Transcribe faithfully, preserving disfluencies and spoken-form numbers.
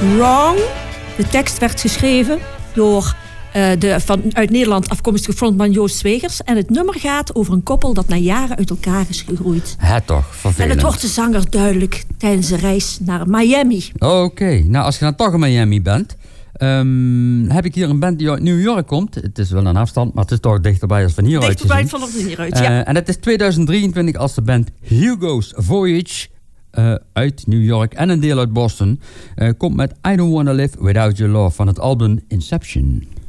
Wrong. De tekst werd geschreven door uh, de vanuit Nederland afkomstige frontman Joost Zwegers. En het nummer gaat over een koppel dat na jaren uit elkaar is gegroeid. Het toch, vervelend. En het wordt de zanger duidelijk tijdens de reis naar Miami. Oké, okay. Nou als je dan toch in Miami bent... Um, heb ik hier een band die uit New York komt. Het is wel een afstand, maar het is toch dichterbij als van hieruit Dichterbij gezien. van hieruit, ja. Uh, en het is tweeduizend drieëntwintig als de band Hugo's Voyage... Uh, uit New York en een deel uit Boston... Uh, komt met I Don't Wanna Live Without Your Love van het album Inception.